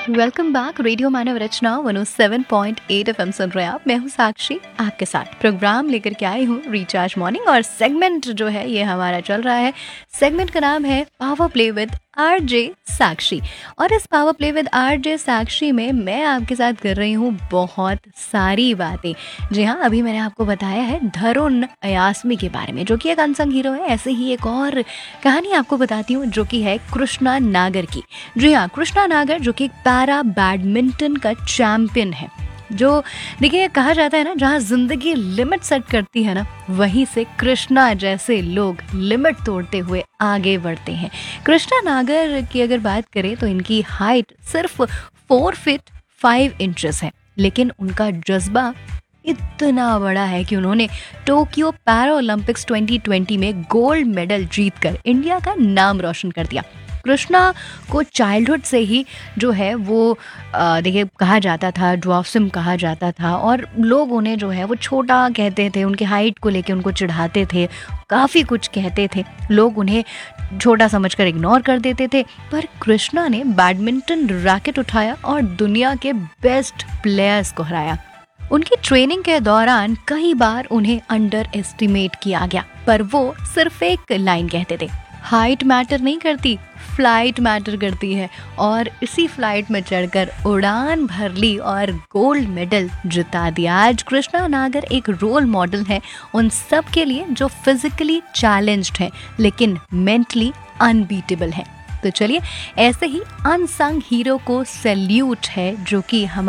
Welcome back. Radio मानव रचना 107.8 FM सुन रहे हैं आप। मैं हूँ साक्षी, आपके साथ प्रोग्राम लेकर के आई हूँ रिचार्ज मॉर्निंग। और सेगमेंट जो है ये हमारा चल रहा है। सेगमेंट का नाम है पावर प्ले विद आरजे साक्षी। और इस पावर प्ले विद आरजे साक्षी में मैं आपके साथ कर रही हूँ बहुत सारी बातें। जी हाँ, अभी मैंने आपको बताया है धरुण अयास्मी के बारे में, जो कि एक अनसंग हीरो है। ऐसे ही एक और कहानी आपको बताती हूँ जो कि है कृष्णा नागर की। जी हाँ, कृष्णा नागर जो कि एक पैरा बैडमिंटन का चैंपियन है। जो देखिए, कहा जाता है ना, जहाँ जिंदगी लिमिट सेट करती है ना, वहीं से कृष्णा जैसे लोग लिमिट तोड़ते हुए आगे बढ़ते हैं। कृष्णा नागर की अगर बात करें तो इनकी हाइट सिर्फ 4 फीट 5 इंचेस है, लेकिन उनका जज्बा इतना बड़ा है कि उन्होंने टोक्यो पैरा ओलंपिक्स 2020 में गोल्ड मेडल जीतकर इंडिया का नाम रोशन कर दिया। कृष्णा को चाइल्डहुड से ही जो है वो देखिए, कहा जाता था, ड्वार्फिज्म कहा जाता था, और लोग उन्हें जो है वो छोटा कहते थे, उनकी हाइट को लेके उनको चिढ़ाते थे, काफ़ी कुछ कहते थे। लोग उन्हें छोटा समझकर इग्नोर कर देते थे। पर कृष्णा ने बैडमिंटन रैकेट उठाया और दुनिया के बेस्ट प्लेयर्स को हराया। उनकी ट्रेनिंग के दौरान कई बार उन्हें अंडर एस्टिमेट किया गया, पर वो सिर्फ एक लाइन कहते थे, हाइट मैटर नहीं करती, फ्लाइट मैटर करती है। और इसी फ्लाइट में चढ़कर उड़ान भर ली और गोल्ड मेडल जिता दिया। आज कृष्णा नागर एक रोल मॉडल है उन सब के लिए जो फिजिकली चैलेंज्ड हैं लेकिन मेंटली अनबीटेबल हैं। तो चलिए, ऐसे ही अनसंग हीरो को सैल्यूट है जो कि हम